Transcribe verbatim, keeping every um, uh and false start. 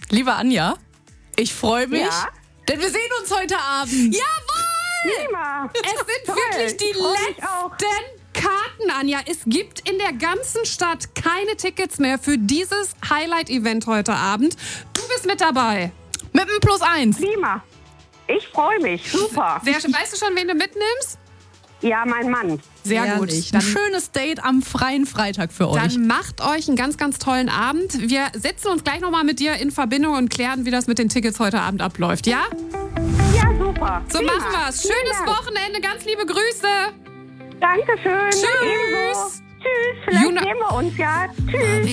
Liebe Anja, ich freue mich, Ja? denn wir sehen uns heute Abend. Jawohl! Prima. Es sind Toll, wirklich die ich freu mich auch. letzten Karten, Anja. Es gibt in der ganzen Stadt keine Tickets mehr für dieses Highlight-Event heute Abend. Du bist mit dabei. Mit einem Plus eins. Prima. Ich freue mich. Super. Sehr schön. Weißt du schon, wen du mitnimmst? Ja, mein Mann. Sehr Herrlich. gut. Ein Dann, schönes Date am freien Freitag für euch. dann macht euch einen ganz, ganz tollen Abend. Wir setzen uns gleich nochmal mit dir in Verbindung und klären, wie das mit den Tickets heute Abend abläuft, ja? Ja, super. So Prima. machen wir's. Vielen Schönes Dank. Wochenende. Ganz liebe Grüße. Dankeschön. Tschüss. Ebenso. Tschüss. Vielleicht Juna- sehen wir uns ja. Tschüss.